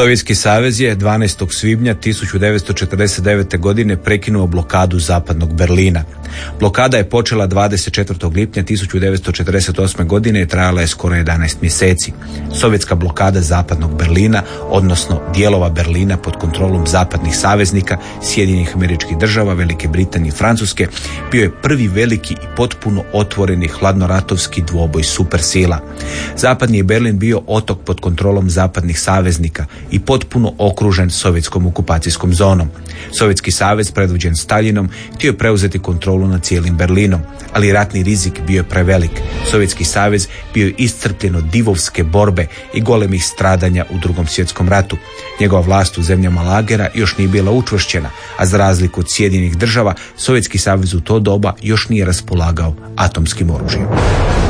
Sovjetski savez je 12. svibnja 1949. godine prekinuo blokadu zapadnog Berlina. Blokada je počela 24. lipnja 1948. godine i trajala je skoro 11 mjeseci. Sovjetska blokada zapadnog Berlina, odnosno dijelova Berlina pod kontrolom zapadnih saveznika, Sjedinjenih Američkih Država, Velike Britanije i Francuske, bio je prvi veliki i potpuno otvoreni hladnoratovski dvoboj supersila. Zapadni je Berlin bio otok pod kontrolom zapadnih saveznika i potpuno okružen sovjetskom okupacijskom zonom. Sovjetski savez, predvođen Staljinom, htio je preuzeti kontrolu nad cijelim Berlinom, ali ratni rizik bio je prevelik. Sovjetski savez bio je iscrpljen od divovske borbe i golemih stradanja u Drugom svjetskom ratu. Njegova vlast u zemljama lagera još nije bila učvršćena, a za razliku od Sjedinjenih Država, Sovjetski savez u to doba još nije raspolagao atomskim oružjem.